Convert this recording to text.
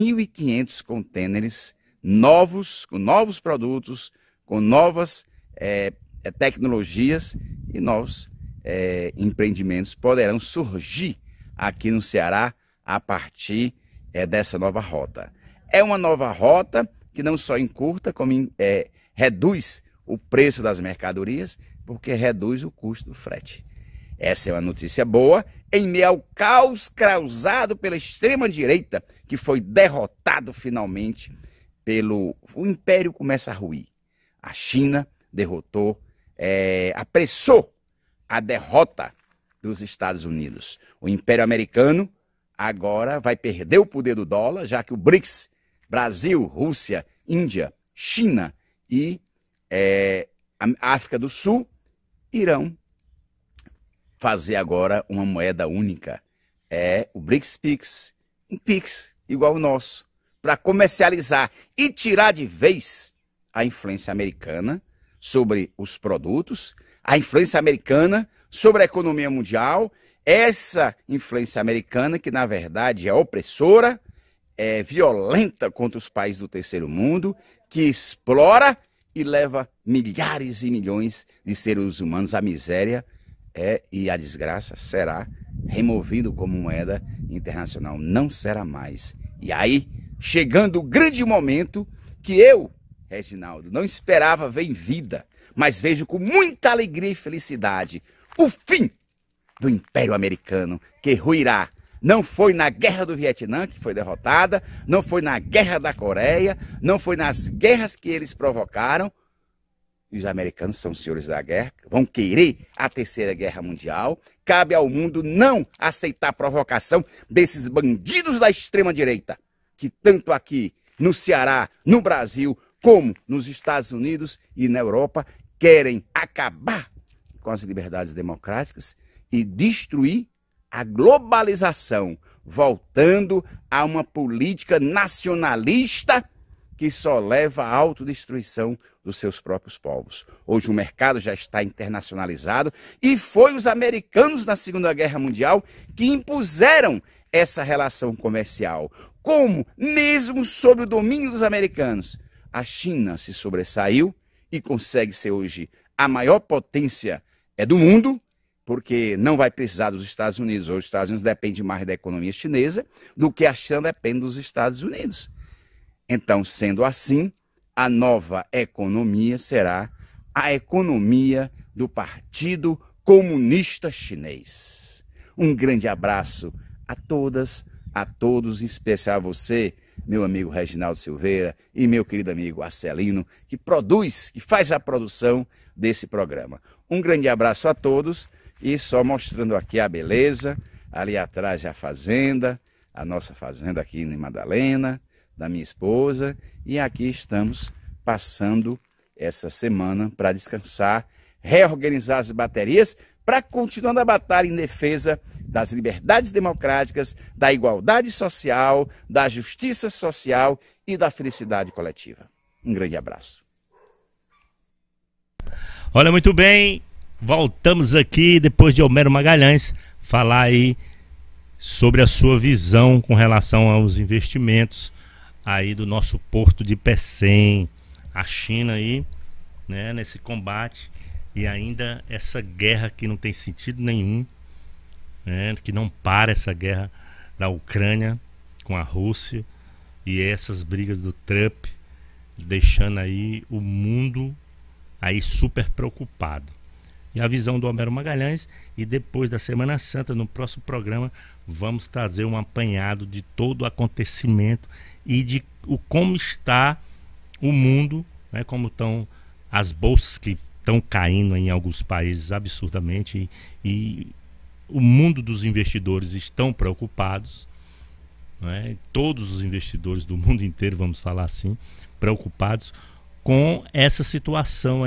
1.500 contêineres novos, com novos produtos, com novas tecnologias e novos empreendimentos poderão surgir aqui no Ceará a partir dessa nova rota. É uma nova rota que não só encurta, como reduz o preço das mercadorias, porque reduz o custo do frete. Essa é uma notícia boa, em meio ao caos causado pela extrema-direita, que foi derrotado finalmente o império começa a ruir. A China derrotou, apressou a derrota dos Estados Unidos. O Império Americano agora vai perder o poder do dólar, já que o BRICS, Brasil, Rússia, Índia, China e a África do Sul irão fazer agora uma moeda única. O BRICS Pix, um Pix igual o nosso, para comercializar e tirar de vez a influência americana sobre os produtos, a influência americana sobre a economia mundial, essa influência americana que na verdade é opressora, é violenta contra os países do terceiro mundo, que explora e leva milhares e milhões de seres humanos à miséria e a desgraça será removido como moeda internacional, não será mais. E aí, chegando o grande momento que eu, Reginaldo, não esperava ver em vida, mas vejo com muita alegria e felicidade o fim do Império Americano, que ruirá. Não foi na Guerra do Vietnã que foi derrotada, não foi na Guerra da Coreia, não foi nas guerras que eles provocaram. Os americanos são os senhores da guerra, vão querer a Terceira Guerra Mundial. Cabe ao mundo não aceitar a provocação desses bandidos da extrema-direita, que tanto aqui no Ceará, no Brasil, como nos Estados Unidos e na Europa, querem acabar com as liberdades democráticas e destruir a globalização, voltando a uma política nacionalista que só leva à autodestruição dos seus próprios povos. Hoje o mercado já está internacionalizado e foi os americanos na Segunda Guerra Mundial que impuseram essa relação comercial. Como, mesmo sob o domínio dos americanos, a China se sobressaiu e consegue ser hoje a maior potência do mundo, porque não vai precisar dos Estados Unidos. Hoje os Estados Unidos depende mais da economia chinesa do que a China depende dos Estados Unidos. Então, sendo assim, a nova economia será a economia do Partido Comunista Chinês. Um grande abraço a todas, a todos, em especial a você, meu amigo Reginaldo Silveira e meu querido amigo Arcelino, que faz a produção desse programa. Um grande abraço a todos e só mostrando aqui a beleza, ali atrás é a fazenda, a nossa fazenda aqui em Madalena, da minha esposa, e aqui estamos passando essa semana para descansar, reorganizar as baterias, para continuar a batalha em defesa das liberdades democráticas, da igualdade social, da justiça social e da felicidade coletiva. Um grande abraço. Olha, muito bem, voltamos aqui depois de Homero Magalhães falar aí sobre a sua visão com relação aos investimentos aí do nosso porto de Pecém, a China aí, né, nesse combate e ainda essa guerra que não tem sentido nenhum, né, que não para essa guerra da Ucrânia com a Rússia e essas brigas do Trump, deixando aí o mundo aí super preocupado. E a visão do Homero Magalhães, e depois da Semana Santa, no próximo programa, vamos trazer um apanhado de todo o acontecimento e de como está o mundo, né, como estão as bolsas que estão caindo em alguns países absurdamente e o mundo dos investidores estão preocupados, né, todos os investidores do mundo inteiro, vamos falar assim, preocupados com essa situação